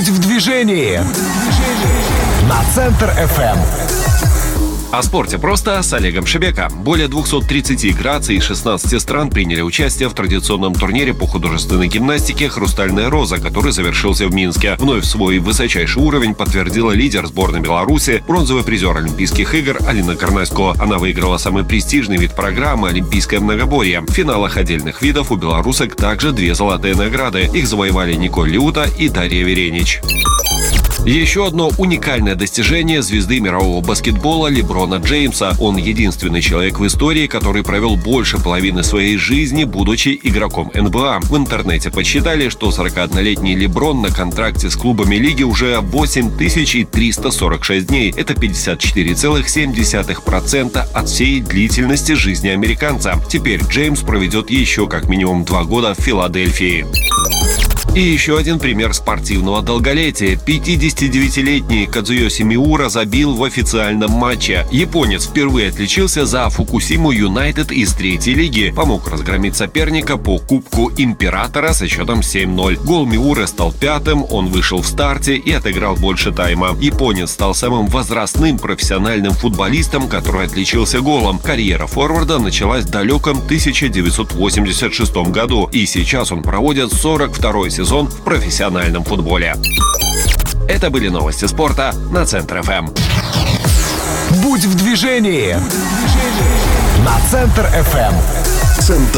Будь в движении. На Центр ФМ. О спорте просто с Олегом Шебека. Более 230 граций из 16 стран приняли участие в традиционном турнире по художественной гимнастике «Хрустальная роза», который завершился в Минске. Вновь свой высочайший уровень подтвердила лидер сборной Беларуси, бронзовый призер Олимпийских игр Алина Карнасько. Она выиграла самый престижный вид программы – олимпийское многоборье. В финалах отдельных видов у белорусок также 2 золотые награды. Их завоевали Николь Лиута и Дарья Веренич. Еще одно уникальное достижение звезды мирового баскетбола Леброна Джеймса. Он единственный человек в истории, который провел больше половины своей жизни, будучи игроком НБА. В интернете подсчитали, что 41-летний Леброн на контракте с клубами лиги уже 8346 дней. Это 54,7% от всей длительности жизни американца. Теперь Джеймс проведет еще как минимум 2 года в Филадельфии. И еще один пример спортивного долголетия. 59-летний Кадзуёси Миура забил в официальном матче. Японец впервые отличился за Фукусиму Юнайтед из 3-й лиги. Помог разгромить соперника по Кубку Императора со счетом 7-0. Гол Миуры стал 5-м, он вышел в старте и отыграл больше тайма. Японец стал самым возрастным профессиональным футболистом, который отличился голом. Карьера форварда началась в далеком 1986 году. И сейчас он проводит 42-й сезон в профессиональном футболе. Это были новости спорта на Центр ФМ. Будь в движении. На Центр ФМ.